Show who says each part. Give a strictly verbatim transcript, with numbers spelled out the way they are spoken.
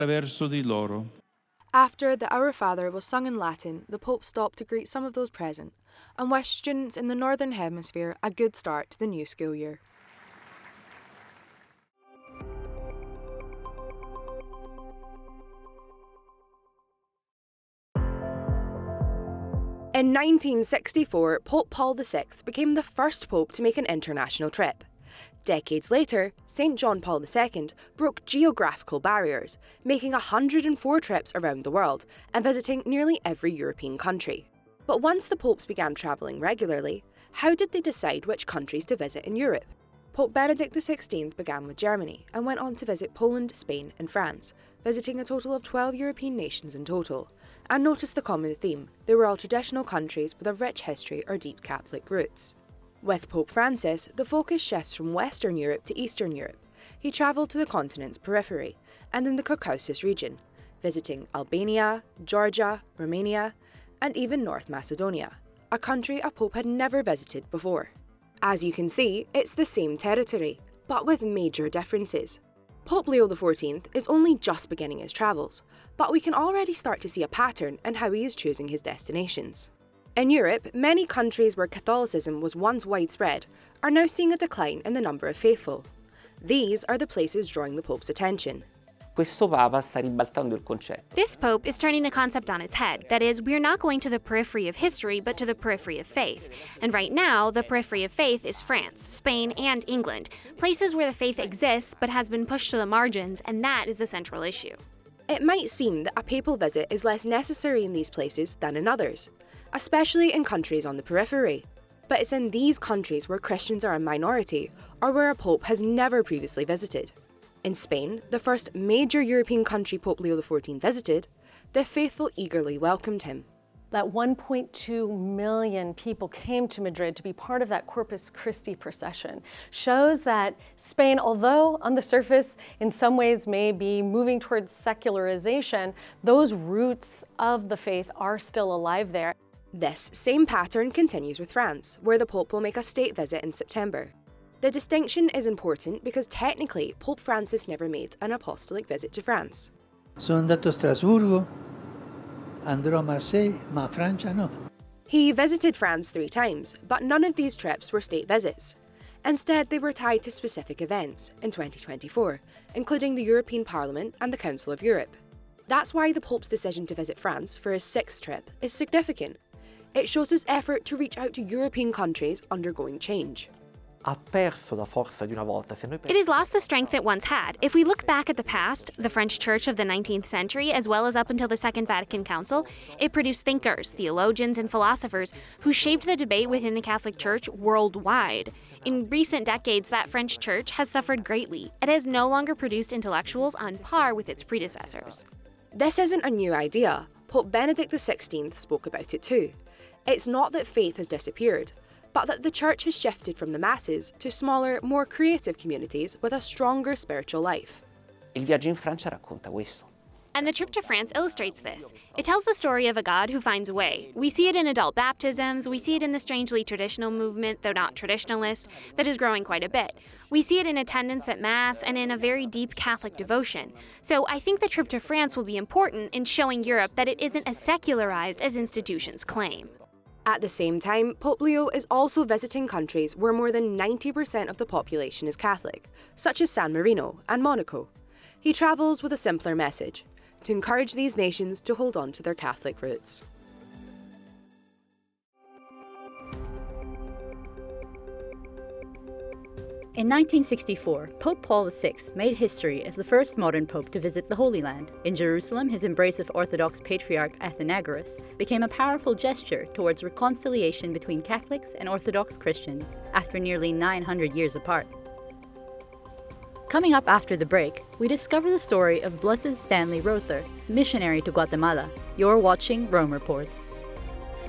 Speaker 1: verso di loro.
Speaker 2: After the Our Father was sung in Latin, the Pope stopped to greet some of those present and wished students in the Northern Hemisphere a good start to the new school year. In nineteen sixty-four, Pope Paul the Sixth became the first pope to make an international trip. Decades later, Saint John Paul the Second broke geographical barriers, making one hundred and four trips around the world and visiting nearly every European country. But once the popes began travelling regularly, how did they decide which countries to visit in Europe? Pope Benedict the Sixteenth began with Germany and went on to visit Poland, Spain and France, visiting a total of twelve European nations in total. And notice the common theme: they were all traditional countries with a rich history or deep Catholic roots. With Pope Francis, the focus shifts from Western Europe to Eastern Europe. He travelled to the continent's periphery and in the Caucasus region, visiting Albania, Georgia, Romania, and even North Macedonia, a country a pope had never visited before. As you can see, it's the same territory, but with major differences. Pope Leo the Fourteenth is only just beginning his travels, but we can already start to see a pattern in how he is choosing his destinations. In Europe, many countries where Catholicism was once widespread are now seeing a decline in the number of faithful. These are the places drawing the Pope's attention.
Speaker 3: Questo Papa sta ribaltando il concetto.
Speaker 4: This Pope is turning the concept on its head. That is, we're not going to the periphery of history, but to the periphery of faith. And right now, the periphery of faith is France, Spain, and England, places where the faith exists but has been pushed to the margins, and that is the central issue.
Speaker 2: It might seem that a papal visit is less necessary in these places than in others, especially in countries on the periphery. But it's in these countries where Christians are a minority or where a pope has never previously visited. In Spain, the first major European country Pope Leo the Fourteenth visited, the faithful eagerly welcomed him.
Speaker 5: That one point two million people came to Madrid to be part of that Corpus Christi procession shows that Spain, although on the surface in some ways may be moving towards secularization, those roots of the faith are still alive there.
Speaker 2: This same pattern continues with France, where the Pope will make a state visit in September. The distinction is important because technically Pope Francis never made an apostolic visit to France.
Speaker 6: Sono andato a Strasburgo, andrò a Marseille, ma Francia no.
Speaker 2: He visited France three times, but none of these trips were state visits. Instead, they were tied to specific events in twenty twenty-four, including the European Parliament and the Council of Europe. That's why the Pope's decision to visit France for his sixth trip is significant. It shows his effort to reach out to European countries undergoing change.
Speaker 3: Ha perso la forza di una volta. Se noi
Speaker 4: It has lost the strength it once had. If we look back at the past, the French Church of the nineteenth century, as well as up until the Second Vatican Council, it produced thinkers, theologians, and philosophers who shaped the debate within the Catholic Church worldwide. In recent decades, that French Church has suffered greatly. It has no longer produced intellectuals on par with its predecessors.
Speaker 2: This isn't a new idea. Pope Benedict the Sixteenth spoke about it too. It's not that faith has disappeared, but that the Church has shifted from the masses to smaller, more creative communities with a stronger spiritual life.
Speaker 3: Il viaggio in Francia racconta questo.
Speaker 4: And the trip to France illustrates this. It tells the story of a God who finds a way. We see it in adult baptisms, we see it in the strangely traditional movement, though not traditionalist, that is growing quite a bit. We see it in attendance at Mass and in a very deep Catholic devotion. So I think the trip to France will be important in showing Europe that it isn't as secularized as institutions claim.
Speaker 2: At the same time, Pope Leo is also visiting countries where more than ninety percent of the population is Catholic, such as San Marino and Monaco. He travels with a simpler message: to encourage these nations to hold on to their Catholic roots.
Speaker 7: In nineteen sixty-four, Pope Paul the Sixth made history as the first modern pope to visit the Holy Land. In Jerusalem, his embrace of Orthodox Patriarch Athenagoras became a powerful gesture towards reconciliation between Catholics and Orthodox Christians after nearly nine hundred years apart. Coming up after the break, we discover the story of Blessed Stanley Rother, missionary to Guatemala. You're watching Rome Reports.